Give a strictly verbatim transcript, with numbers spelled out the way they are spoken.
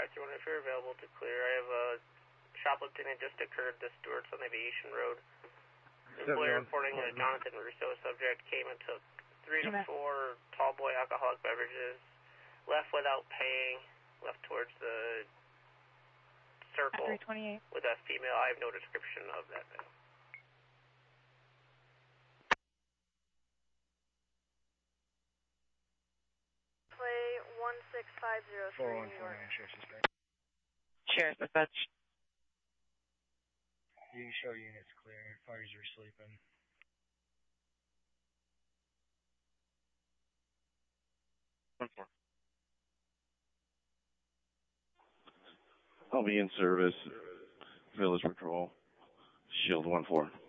five three one if you're available to clear. I have a shoplifting that just occurred at the Stewart's on Aviation Road. Employer reporting that Jonathan Russo subject came and took three to four tall boy alcoholic beverages, left without paying, left towards the circle with a female. I have no description of that male. Play one six five zero three, New York. Sheriff Dispatch. You can show units clear. Parties are sleeping. one four. I'll be in service. Village Patrol. Shield one four.